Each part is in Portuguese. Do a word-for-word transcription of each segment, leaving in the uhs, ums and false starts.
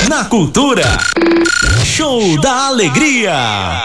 na Cultura. Show da Alegria.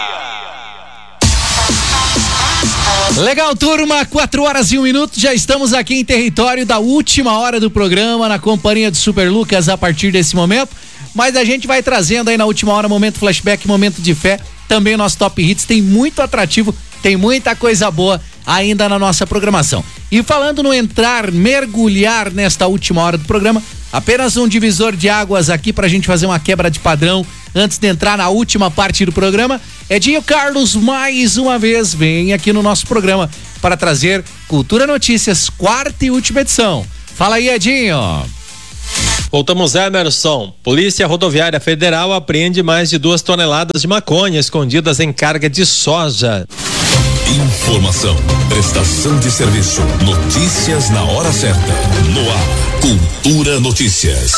Legal, turma, quatro horas e um minuto, já estamos aqui em território da última hora do programa, na companhia do Super Lucas a partir desse momento, mas a gente vai trazendo aí na última hora momento flashback, momento de fé, também o nosso Top Hits, tem muito atrativo, tem muita coisa boa ainda na nossa programação. E falando no entrar, mergulhar nesta última hora do programa, apenas um divisor de águas aqui pra gente fazer uma quebra de padrão antes de entrar na última parte do programa. Edinho Carlos, mais uma vez, vem aqui no nosso programa para trazer Cultura Notícias, quarta e última edição. Fala aí, Edinho. Voltamos, Emerson. Polícia Rodoviária Federal apreende mais de duas toneladas de maconha escondidas em carga de soja. Informação, prestação de serviço, notícias na hora certa. No ar, Cultura Notícias.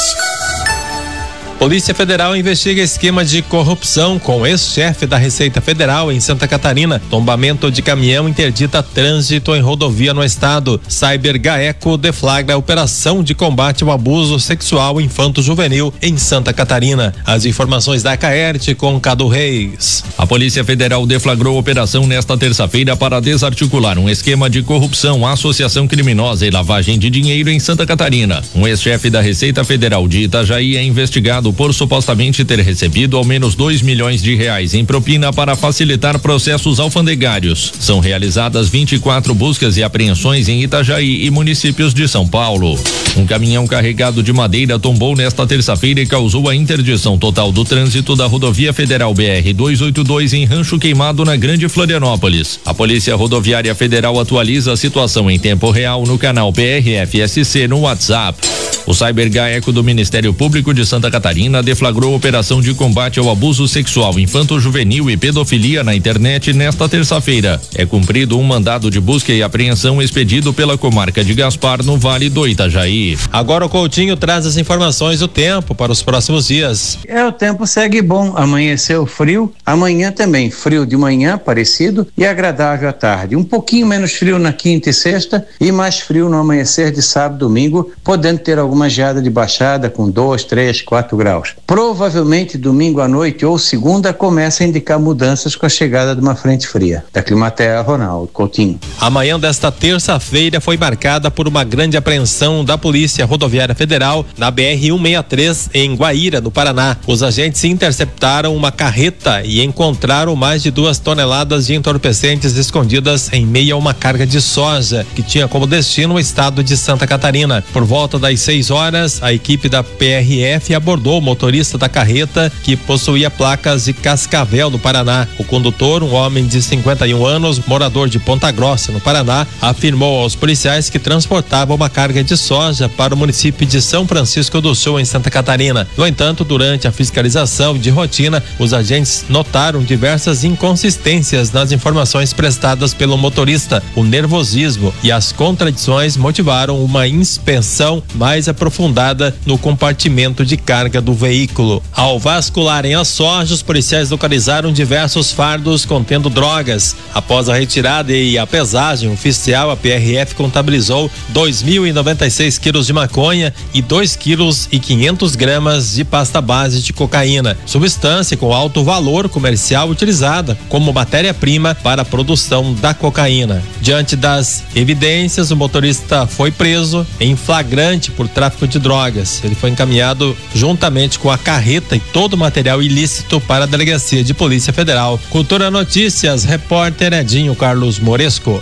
Polícia Federal investiga esquema de corrupção com ex-chefe da Receita Federal em Santa Catarina. Tombamento de caminhão interdita trânsito em rodovia no estado. Cyber Gaeco deflagra a operação de combate ao abuso sexual infanto-juvenil em Santa Catarina. As informações da Caerte com Cadu Reis. A Polícia Federal deflagrou operação nesta terça-feira para desarticular um esquema de corrupção, associação criminosa e lavagem de dinheiro em Santa Catarina. Um ex-chefe da Receita Federal de Itajaí é investigado por supostamente ter recebido ao menos dois milhões de reais em propina para facilitar processos alfandegários. São realizadas vinte e quatro buscas e apreensões em Itajaí e municípios de São Paulo. Um caminhão carregado de madeira tombou nesta terça-feira e causou a interdição total do trânsito da rodovia federal B R duzentos e oitenta e dois em Rancho Queimado, na Grande Florianópolis. A Polícia Rodoviária Federal atualiza a situação em tempo real no canal P R F S C no WhatsApp. O Cyber Gaeco do Ministério Público de Santa Catarina deflagrou operação de combate ao abuso sexual infanto-juvenil e pedofilia na internet nesta terça-feira. É cumprido um mandado de busca e apreensão expedido pela comarca de Gaspar, no Vale do Itajaí. Agora o Coutinho traz as informações do tempo para os próximos dias. É, o tempo segue bom. Amanheceu frio, amanhã também frio de manhã, parecido, e agradável à tarde. Um pouquinho menos frio na quinta e sexta e mais frio no amanhecer de sábado e domingo, podendo ter alguma geada de baixada com dois, três, quatro graus. Provavelmente domingo à noite ou segunda começa a indicar mudanças com a chegada de uma frente fria. Da Climaterra, Ronaldo Coutinho. Amanhã desta terça-feira foi marcada por uma grande apreensão da Polícia Rodoviária Federal na B R cento e sessenta e três em Guaíra, no Paraná. Os agentes interceptaram uma carreta e encontraram mais de duas toneladas de entorpecentes escondidas em meio a uma carga de soja que tinha como destino o estado de Santa Catarina. Por volta das seis horas, a equipe da P R F abordou o motorista da carreta, que possuía placas de Cascavel, no Paraná. O condutor, um homem de cinquenta e um anos, morador de Ponta Grossa, no Paraná, afirmou aos policiais que transportava uma carga de soja para o município de São Francisco do Sul, em Santa Catarina. No entanto, durante a fiscalização de rotina, os agentes notaram diversas inconsistências nas informações prestadas pelo motorista. O nervosismo e as contradições motivaram uma inspeção mais aprofundada no compartimento de carga do veículo. Ao vascularem a soja, os policiais localizaram diversos fardos contendo drogas. Após a retirada e a pesagem oficial, a P R F contabilizou dois mil e noventa e seis quilos de maconha e dois quilos e quinhentos gramas de pasta base de cocaína, substância com alto valor comercial utilizada como matéria-prima para a produção da cocaína. Diante das evidências, o motorista foi preso em flagrante por tráfico de drogas. Ele foi encaminhado juntamente com a carreta e todo o material ilícito para a Delegacia de Polícia Federal. Cultura Notícias, repórter Edinho Carlos Moresco.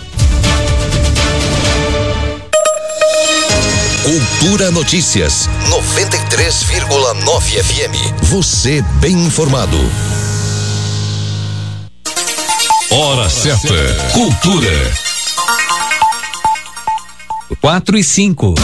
Cultura Notícias, noventa e três vírgula nove F M. Você bem informado. Hora certa. Cultura. Quatro e cinco.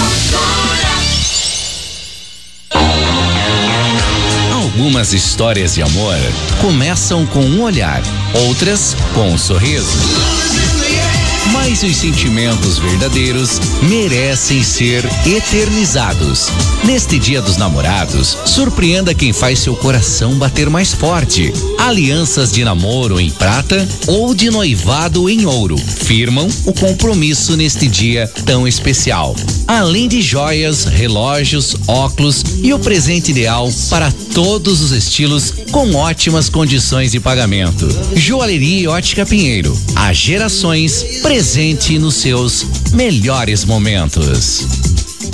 Algumas histórias de amor começam com um olhar, outras com um sorriso. Mas os sentimentos verdadeiros merecem ser eternizados. Neste Dia dos Namorados, surpreenda quem faz seu coração bater mais forte. Alianças de namoro em prata ou de noivado em ouro firmam o compromisso neste dia tão especial. Além de joias, relógios, óculos e o presente ideal para todos os estilos com ótimas condições de pagamento. Joalheria e Ótica Pinheiro. Há gerações presente nos seus melhores momentos.